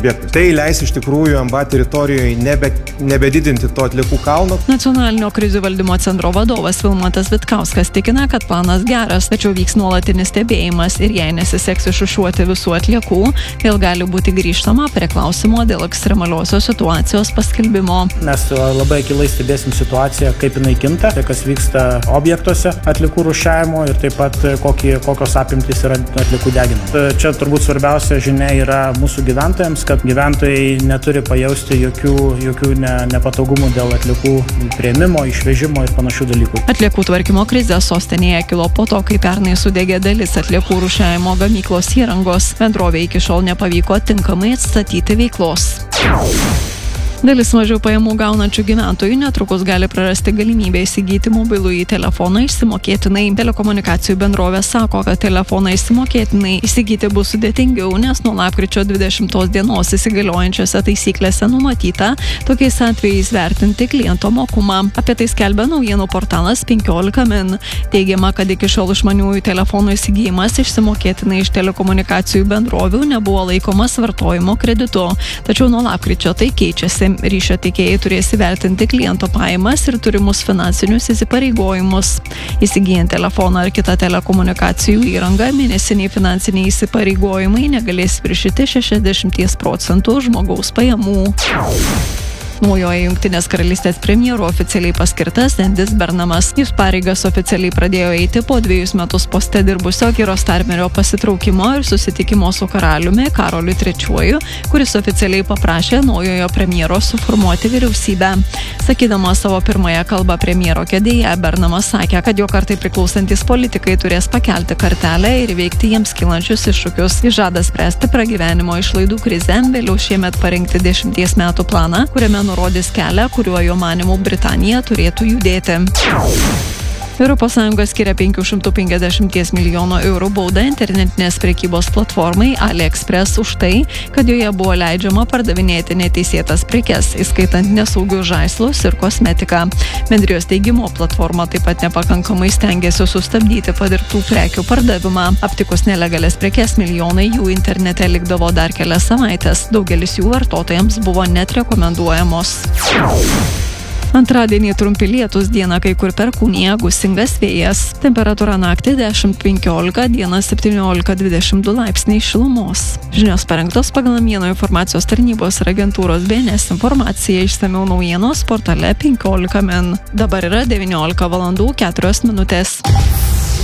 subjektais. Tai leis iš tikrųjų MBA teritorijoje nebedidinti to atliekų kalno. Nacionalinio krizių valdymo centro vadovas Vilmantas Vitkauskas tikina, kad planas geras, tačiau vyks nuolatinis stebėjimas ir jei nesiseks išrūšiuoti visų atliekų, vėl gali būti grįžtama prie klausimo dėl ekstremaliosios situacijos paskelbimo. Mes labai akylai stebėsim situaciją, kaip jinai kinta, tai kas vyksta objektuose atliekų rūšiavimo ir taip pat kokios apimtys yra atliekų deginimo. Čia turbūt svarbiausia žinia yra mūsų gyventojams, kad gyventojai neturi pajausti jokių nepatogumų dėl atliekų priėmimo, išvežimo ir panašių dalykų. Atliekų tvarkymo krizė sostinėje kilo po to, kai pernai sudegė dalis atliekų rūšiavimo gamyklos įrangos. Bendrovė iki šiol nepavyko tinkamai atstatyti veiklos. Dalis mažiau pajamų gaunančių gyventojų netrukus gali prarasti galimybę įsigyti mobilųjį telefoną išsimokėtinai. Telekomunikacijų bendrovė sako, kad telefoną išsimokėtinai įsigyti bus sudėtingiau, nes nuo lapkričio 20 dienos įsigaliojančiose taisyklėse numatyta tokiais atvejais vertinti kliento mokumą. Apie tai skelbia naujienų portalas 15 min. Teigiama, kad iki šiol išmaniųjų telefonų įsigijimas išsimokėtinai iš telekomunikacijų bendrovių nebuvo laikomas vartojimo kreditu. Tačiau nuo lapkričio tai keičiasi. Ryšio tiekėjai turės įvertinti kliento pajamas ir turimus finansinius įsipareigojimus. Įsigijant telefoną ar kitą telekomunikacijų įrangą, mėnesiniai finansiniai įsipareigojimai negalės viršyti 60% žmogaus pajamų. Naujoji Jungtinės karalystės premjeru oficialiai paskirtas Endis Bernamas. Jis pareigas oficialiai pradėjo eiti po 2 metus poste dirbusio Kiro Starmerio pasitraukimo ir susitikimo su karaliumi Karoliu III, kuris oficialiai paprašė naujojo premjero suformuoti vyriausybę. Sakydamas savo pirmąją kalbą premjero kėdėje, Bernamas sakė, kad jo kartai priklausantis politikai turės pakelti kartelę ir įveikti jiems kylančius iššūkius. Jis žada spręsti pragyvenimo išlaidų krizę, vėliau šiemet parengti 10 metų planą, kuriame nurodys kelią, kuriuo jo manymu Britanija turėtų judėti. ES skiria 550 milijonų eurų baudą internetinės prekybos platformai AliExpress už tai, kad joje buvo leidžiama pardavinėti neteisėtas prekes, įskaitant nesaugius žaislus ir kosmetiką. Bendrijos teigimu, platforma taip pat nepakankamai stengiasi sustabdyti padirbtų prekių pardavimą. Aptikus nelegalias prekes, milijonai jų internete likdavo dar kelias savaitės. Daugelis jų vartotojams buvo net rekomenduojamos. Antradienį trumpi lietūs, dieną kai kur perkūnija, gūsingas vėjas. Temperatūra naktį 10-15, dieną 17-22 laipsniai šilumos. Žinios parengtos pagal naujienų informacijos tarnybos ir agentūros BNS informaciją. Išsamiau naujienos portale 15 min. Dabar yra 19:04.